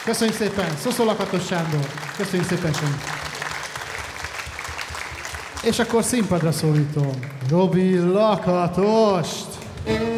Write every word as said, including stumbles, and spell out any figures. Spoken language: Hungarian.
Köszönjük szépen, Szoszó Lakatos Sándor. Köszönjük szépen, Sanyi. És akkor színpadra szólítom Robi Lakatost.